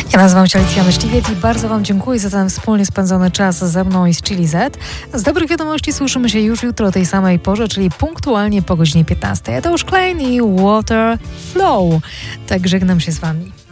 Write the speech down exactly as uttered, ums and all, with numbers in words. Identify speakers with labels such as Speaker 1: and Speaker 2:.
Speaker 1: Ja nazywam się Alicja Myśliwiec i bardzo Wam dziękuję za ten wspólnie spędzony czas ze mną i z Chili Z. Z dobrych wiadomości słyszymy się już jutro o tej samej porze, czyli punktualnie po godzinie piętnastej. Ja to już Klein i Water Flow. Tak żegnam się z Wami.